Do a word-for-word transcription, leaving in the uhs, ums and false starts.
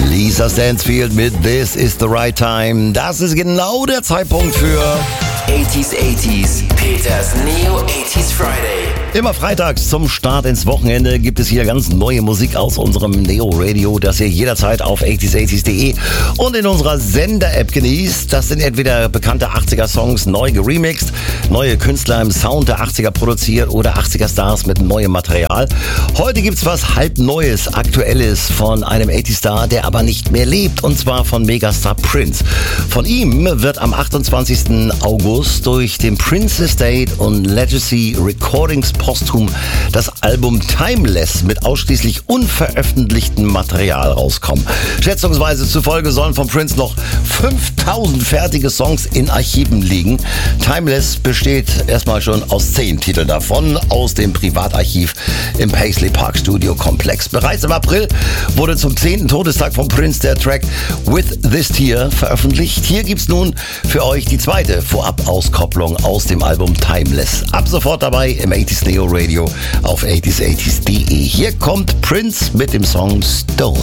Lisa Stansfield mit This is the Right Time. Das ist genau der Zeitpunkt für achtziger achtziger, Peters Neo achtziger Friday. Immer freitags zum Start ins Wochenende gibt es hier ganz neue Musik aus unserem Neo Radio, das ihr jederzeit auf achtziger achtziger punkt de und in unserer Sender-App genießt. Das sind entweder bekannte achtziger-Songs neu geremixed, neue Künstler im Sound der achtziger produziert oder achtziger-Stars mit neuem Material. Heute gibt's was halb Neues, Aktuelles von einem achtziger-Star, der aber nicht mehr lebt, und zwar von Megastar Prince. Von ihm wird am achtundzwanzigsten August durch den Prince Estate und Legacy Recordings posthum das Album Timeless mit ausschließlich unveröffentlichtem Material rauskommen. Schätzungsweise zufolge sollen von Prince noch fünftausend fertige Songs in Archiven liegen. Timeless besteht erstmal schon aus zehn Titeln davon aus dem Privatarchiv im Paisley Park Studio Komplex. Bereits im April wurde zum zehnten Todestag von Prince der Track With This Tear veröffentlicht. Hier gibt's nun für euch die zweite Vorab-Auskopplung aus dem Album Timeless. Ab sofort dabei im achtziger Neo Radio auf achtziger achtziger punkt de. Hier kommt Prince mit dem Song Stone.